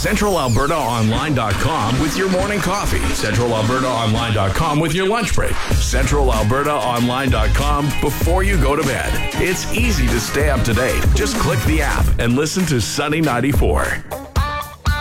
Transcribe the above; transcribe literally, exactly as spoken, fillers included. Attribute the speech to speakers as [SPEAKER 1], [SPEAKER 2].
[SPEAKER 1] Central Alberta Online dot com with your morning coffee. Central Alberta Online dot com with your lunch break. Central Alberta Online dot com before you go to bed. It's easy to stay up to date. Just click the app and listen to Sunny ninety-four.